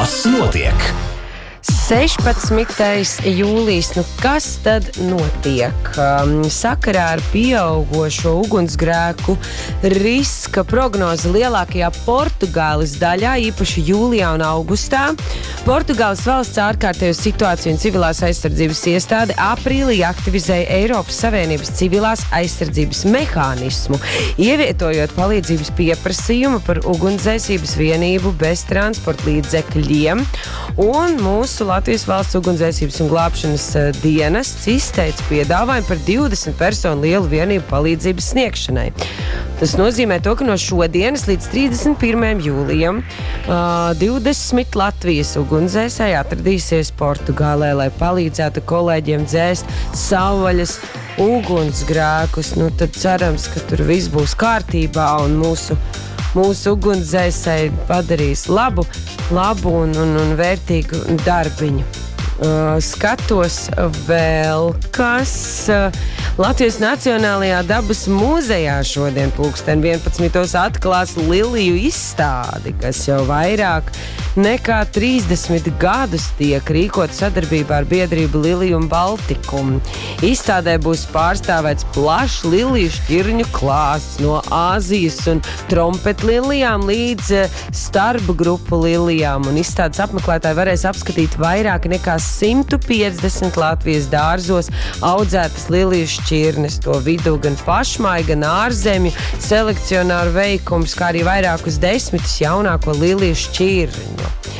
Kas notiek? 16. jūlijas. Kas tad notiek? Sakarā ar pieaugošo ugunsgrēku riska prognozi lielākajā Portugāles daļā, īpaši jūlijā un augustā, Portugāles valsts ārkārtējo situāciju un civilās aizsardzības iestāde aprīlī aktivizēja Eiropas Savienības civilās aizsardzības mehānismu, ievietojot palīdzības pieprasījumu par ugunsdzēsības vienību bez transporta līdzekļiem, un mūsu Latvijas valsts ugunsdzēsības un glābšanas dienests izteica piedāvājumu par 20 personu lielu vienību palīdzības sniegšanai. Tas nozīmē to, ka no šodienas līdz 31. jūlijam 20 Latvijas ugunsdzēsēji atradīsies Portugālē, lai palīdzētu kolēģiem dzēst savvaļas ugunsgrēkus. Tad cerams, ka tur viss būs kārtībā un mūsu ugunsdzēsēji padarīs labu un vērtīgu darbiņu. Skatos vēl, kas Latvijas Nacionālajā dabas muzejā šodien pulksten 11. atklās liliju izstādi, kas jau vairāk nekā 30 gadus tiek rīkot sadarbībā ar biedrību Liliju un Baltikumu. Izstādē būs pārstāvēts plašs liliju šķirņu klāsts no Āzijas un trompetlilijām līdz starbu grupu lilijām, un izstādes apmeklētāji varēs apskatīt vairāk nekā 150 Latvijas dārzos audzētas liliju šķirnes, to vidū gan pašmāju, gan ārzemju selekcionāru veikums, kā arī vairākus 10 jaunāko liliju šķirņu.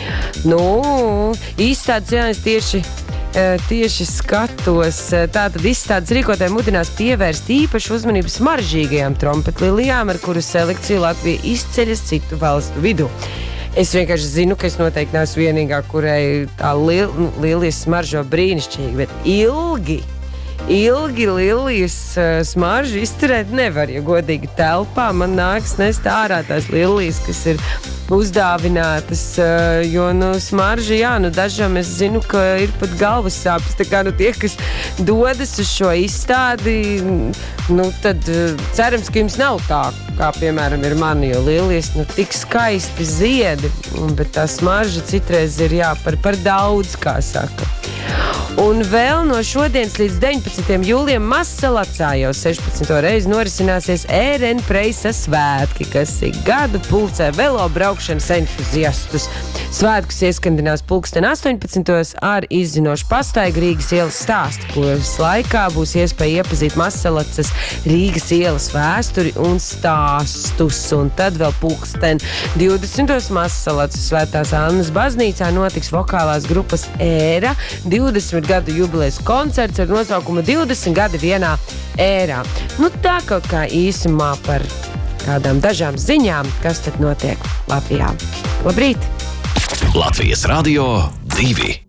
Izstādes jānis tieši skatos. Tātad izstādes rīkotāji mudinās pievērst īpašu uzmanību smaržīgajām trompetlilijām, ar kuru selekciju Latvija izceļas citu valstu vidū. Es vienkārši zinu, ka es noteikti neesmu vienīgā, kurai tā lilijas smaržo brīnišķīgi, bet ilgi lilijas smaržu izturēt nevar, ja godīgi telpā man nāks nest ārā tās lilijas, kas ir uzdāvinātas, jo smarža, dažam es zinu, ka ir pat galvas sāpes, tā kā tie, kas dodas uz šo izstādi, tad cerams, ka jums nav tā, kā piemēram ir mani, jo lilijas tik skaisti ziedi, bet tā smarža citreiz ir par daudz, kā saka. Un vēl no šodienas līdz 19. jūlijam Mazsalacā jau 16. reizi norisināsies ērēn preisa svētki, kas ik gadu pulcē velobraukšanas entuziastus. Svētkus ieskandinās pulksten 18. ar izzinošu pastaigu Rīgas ielas stāstu, kuras laikā būs iespēja iepazīt Mazsalacas Rīgas ielas vēsturi un stāstus. Un tad vēl pulksten 20. Mazsalacas Svētās Annas baznīcā notiks vokālās grupas ēra 20 gadu jubilejas koncerts ar nosaukumu 20 gadi vienā ērā. Tā kaut kā īsumā par kādām dažām ziņām, kas tad notiek Latvijā. Labrīt! Latvijas Radio 2.